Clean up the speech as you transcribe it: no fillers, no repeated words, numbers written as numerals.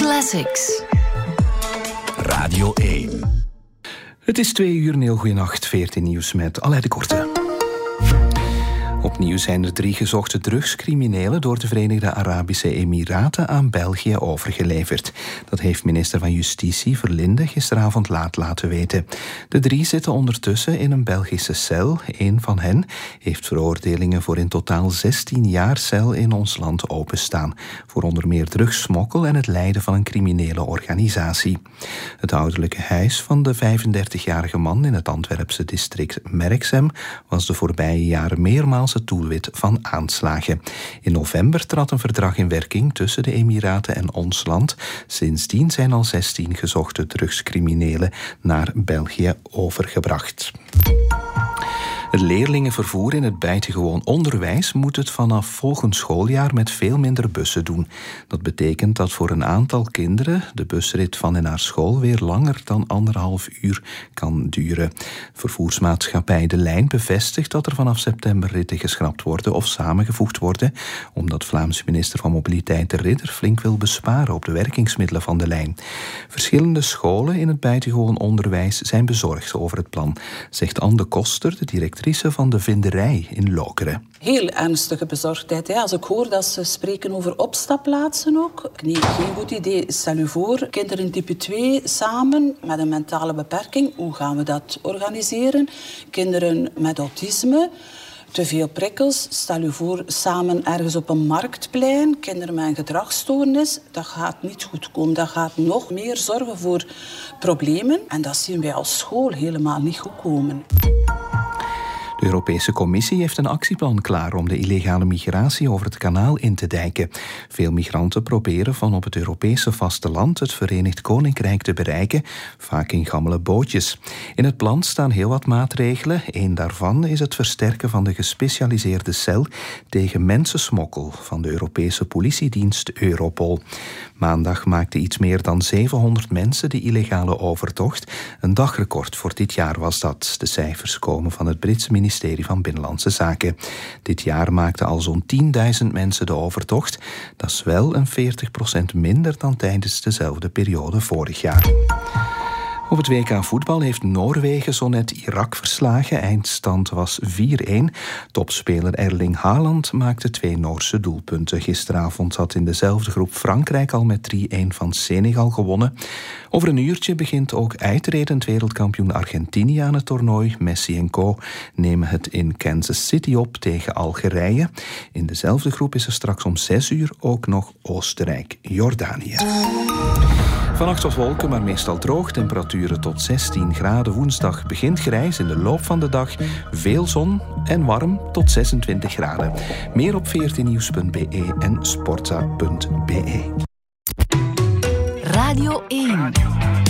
Classics. Radio 1. Het is 2 uur, een heel goeienacht. 14 nieuws met Alain de Korte. Opnieuw zijn er 3 gezochte drugscriminelen door de Verenigde Arabische Emiraten aan België overgeleverd. Dat heeft minister van Justitie Verlinde gisteravond laat laten weten. De 3 zitten ondertussen in een Belgische cel. Eén van hen heeft veroordelingen voor in totaal 16 jaar cel in ons land openstaan. Voor onder meer drugssmokkel en het leiden van een criminele organisatie. Het ouderlijke huis van de 35-jarige man in het Antwerpse district Merksem was de voorbije jaren meermaals het doelwit van aanslagen. In november trad een verdrag in werking tussen de Emiraten en ons land. Sindsdien zijn al 16 gezochte drugscriminelen naar België overgebracht. Het leerlingenvervoer in het buitengewoon onderwijs moet het vanaf volgend schooljaar met veel minder bussen doen. Dat betekent dat voor een aantal kinderen de busrit van en naar school weer langer dan 1,5 uur kan duren. Vervoersmaatschappij De Lijn bevestigt dat er vanaf september ritten geschrapt worden of samengevoegd worden, omdat Vlaamse minister van Mobiliteit De Ridder flink wil besparen op de werkingsmiddelen van De Lijn. Verschillende scholen in het buitengewoon onderwijs zijn bezorgd over het plan, zegt Anne de Koster, de directrice van de Vinderij in Lokeren. Heel ernstige bezorgdheid. Als ik hoor dat ze spreken over opstapplaatsen ook. Nee, geen goed idee. Stel u voor, kinderen type 2 samen met een mentale beperking. Hoe gaan we dat organiseren? Kinderen met autisme. Te veel prikkels. Stel u voor, samen ergens op een marktplein. Kinderen met een gedragsstoornis. Dat gaat niet goed komen. Dat gaat nog meer zorgen voor problemen. En dat zien wij als school helemaal niet goed komen. De Europese Commissie heeft een actieplan klaar om de illegale migratie over het kanaal in te dijken. Veel migranten proberen van op het Europese vasteland het Verenigd Koninkrijk te bereiken, vaak in gammele bootjes. In het plan staan heel wat maatregelen. Eén daarvan is het versterken van de gespecialiseerde cel tegen mensensmokkel van de Europese politiedienst Europol. Maandag maakten iets meer dan 700 mensen de illegale overtocht. Een dagrecord voor dit jaar was dat. De cijfers komen van het Britse ministerie van Binnenlandse Zaken. Dit jaar maakten al zo'n 10.000 mensen de overtocht. Dat is wel een 40% minder dan tijdens dezelfde periode vorig jaar. Op het WK voetbal heeft Noorwegen zo net Irak verslagen. Eindstand was 4-1. Topspeler Erling Haaland maakte 2 Noorse doelpunten. Gisteravond had in dezelfde groep Frankrijk al met 3-1 van Senegal gewonnen. Over een uurtje begint ook uitredend wereldkampioen Argentinië aan het toernooi. Messi en co. nemen het in Kansas City op tegen Algerije. In dezelfde groep is er straks om 6 uur ook nog Oostenrijk-Jordanië. Vannacht wat wolken, maar meestal droog. Temperaturen tot 16 graden. Woensdag begint grijs, in de loop van de dag veel zon en warm tot 26 graden. Meer op 14nieuws.be en sportza.be. Radio 1.